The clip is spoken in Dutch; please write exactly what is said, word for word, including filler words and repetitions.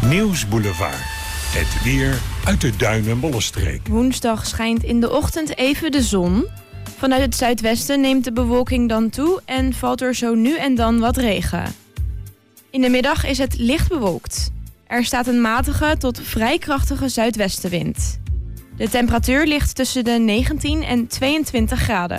Nieuwsboulevard. Het weer uit de Duin- en Bollenstreek. Woensdag schijnt in de ochtend even de zon. Vanuit het zuidwesten neemt de bewolking dan toe en valt er zo nu en dan wat regen. In de middag is het licht bewolkt. Er staat een matige tot vrij krachtige zuidwestenwind. De temperatuur ligt tussen de negentien en tweeëntwintig graden.